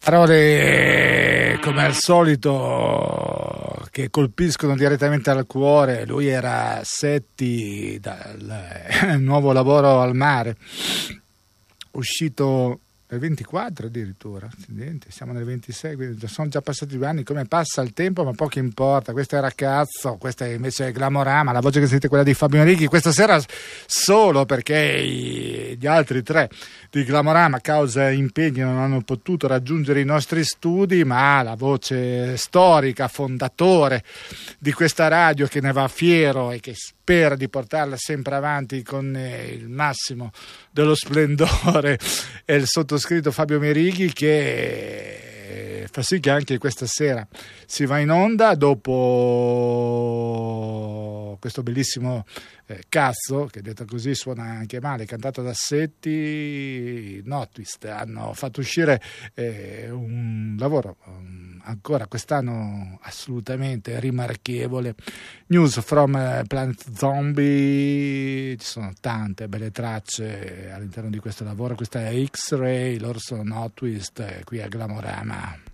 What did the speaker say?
Parole come al solito che colpiscono direttamente al cuore. Lui era Setti dal nuovo lavoro al mare, uscito nel 24 addirittura. Siamo nel 26, quindi sono già passati 2 anni. Come passa il tempo, ma poco importa. Questo era Cazzo, questa invece è Glamorama. La voce che sentite è quella di Fabio Enrichi questa sera, solo perché gli altri 3 di Glamorama, a causa impegni, non hanno potuto raggiungere i nostri studi, ma la voce storica, fondatore di questa radio, che ne va fiero e che spera di portarla sempre avanti con il massimo dello splendore, è il sottoscritto Fabio Merighi, che fa sì che anche questa sera si va in onda dopo questo bellissimo Cazzo, che detto così suona anche male, cantato da Setti. Notwist hanno fatto uscire un lavoro ancora quest'anno assolutamente rimarchevole, News from Planet Zombie. Ci sono tante belle tracce all'interno di questo lavoro. Questa è X-Ray, loro sono Notwist, qui a Glamorama.